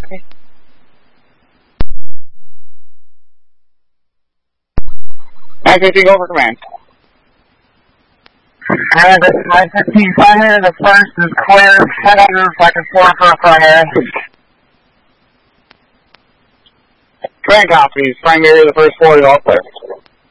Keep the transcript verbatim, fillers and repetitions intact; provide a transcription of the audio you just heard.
nine fifty, go for command. Uh, this is nine fifteen primary, the first is clear, head under, second floor for a primary. Command copies, primary, the first floor is all clear.